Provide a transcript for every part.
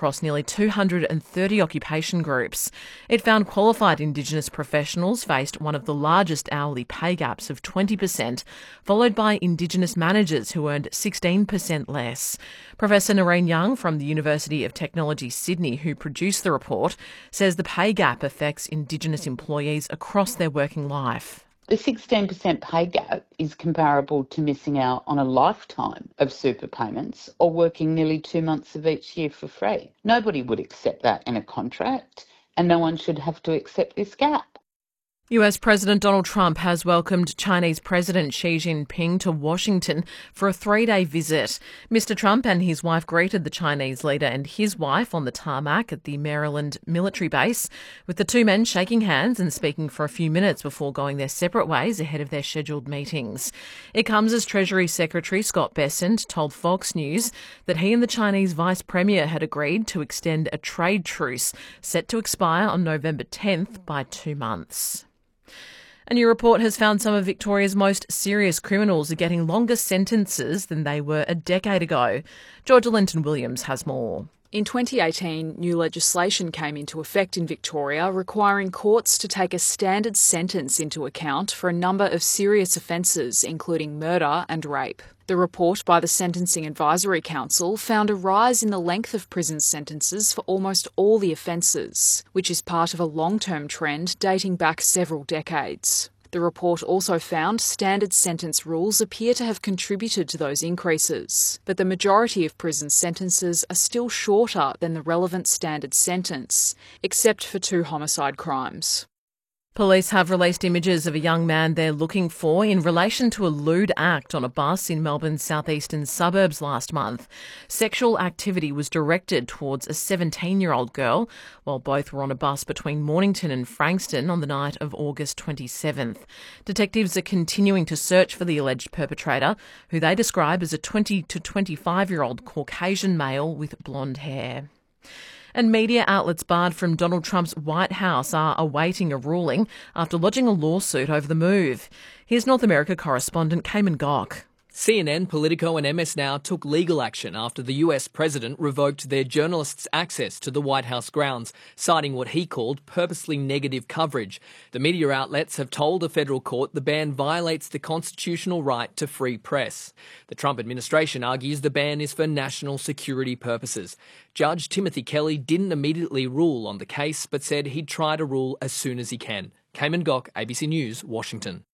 across nearly 230 occupation groups. It found qualified Indigenous professionals faced one of the largest hourly pay gaps of 20%, followed by Indigenous managers who earned 16% less. Professor Noreen Young from the University of Technology Sydney, who produced the report, says the pay gap affects Indigenous employees across their working life. The 16% pay gap is comparable to missing out on a lifetime of super payments or working nearly 2 months of each year for free. Nobody would accept that in a contract, and no one should have to accept this gap. US President Donald Trump has welcomed Chinese President Xi Jinping to Washington for a 3-day visit. Mr. Trump and his wife greeted the Chinese leader and his wife on the tarmac at the Maryland military base, with the two men shaking hands and speaking for a few minutes before going their separate ways ahead of their scheduled meetings. It comes as Treasury Secretary Scott Bessent told Fox News that he and the Chinese Vice Premier had agreed to extend a trade truce set to expire on November 10th by 2 months. A new report has found some of Victoria's most serious criminals are getting longer sentences than they were a decade ago. Georgia Linton-Williams has more. In 2018, new legislation came into effect in Victoria requiring courts to take a standard sentence into account for a number of serious offences, including murder and rape. The report by the Sentencing Advisory Council found a rise in the length of prison sentences for almost all the offences, which is part of a long-term trend dating back several decades. The report also found standard sentence rules appear to have contributed to those increases, but the majority of prison sentences are still shorter than the relevant standard sentence, except for 2 homicide crimes. Police have released images of a young man they're looking for in relation to a lewd act on a bus in Melbourne's southeastern suburbs last month. Sexual activity was directed towards a 17-year-old girl, while both were on a bus between Mornington and Frankston on the night of August 27th. Detectives are continuing to search for the alleged perpetrator, who they describe as a 20 to 25-year-old Caucasian male with blonde hair. And media outlets barred from Donald Trump's White House are awaiting a ruling after lodging a lawsuit over the move. Here's North America correspondent Cayman Gok. CNN, Politico and MS Now took legal action after the US president revoked their journalists' access to the White House grounds, citing what he called purposely negative coverage. The media outlets have told a federal court the ban violates the constitutional right to free press. The Trump administration argues the ban is for national security purposes. Judge Timothy Kelly didn't immediately rule on the case, but said he'd try to rule as soon as he can. Cayman Gok, ABC News, Washington.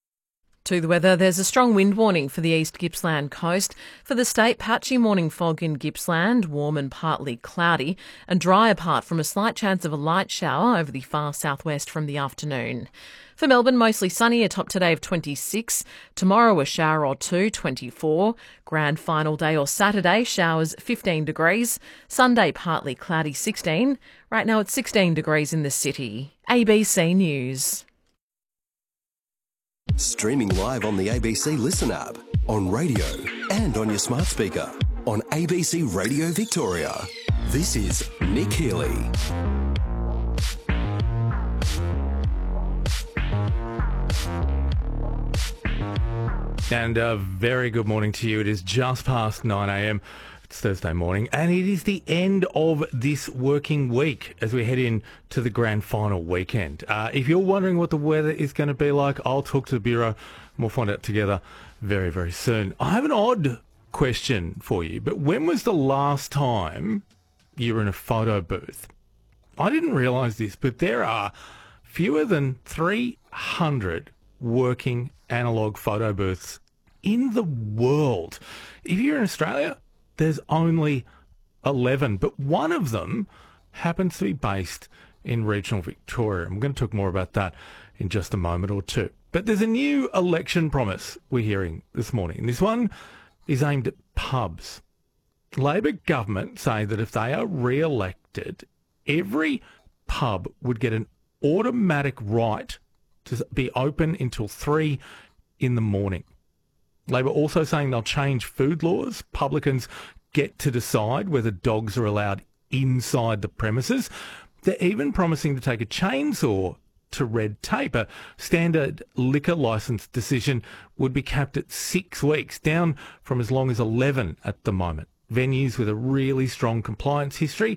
To the weather, there's a strong wind warning for the East Gippsland coast. For the state, patchy morning fog in Gippsland, warm and partly cloudy, and dry apart from a slight chance of a light shower over the far southwest from the afternoon. For Melbourne, mostly sunny, a top today of 26. Tomorrow, a shower or two, 24. Grand final day or Saturday, showers 15 degrees. Sunday, partly cloudy, 16. Right now it's 16 degrees in the city. ABC News. Streaming live on the ABC Listen app, on radio and on your smart speaker. On ABC Radio Victoria. This is Nick Healy. And a very good morning to you. It is just past 9 a.m. It's Thursday morning, and it is the end of this working week as we head into the grand final weekend. If you're wondering what the weather is going to be like, I'll talk to the Bureau and we'll find out together very, very soon. I have an odd question for you, but when was the last time you were in a photo booth? I didn't realise this, but there are fewer than 300 working analogue photo booths in the world. If you're in Australia, there's only 11, but one of them happens to be based in regional Victoria. And we're going to talk more about that in just a moment or two. But there's a new election promise we're hearing this morning. And this one is aimed at pubs. Labor government say that if they are re-elected, every pub would get an automatic right to be open until 3 in the morning. Labor also saying they'll change food laws. Publicans get to decide whether dogs are allowed inside the premises. They're even promising to take a chainsaw to red tape. A standard liquor licence decision would be capped at 6 weeks, down from as long as 11 at the moment. Venues with a really strong compliance history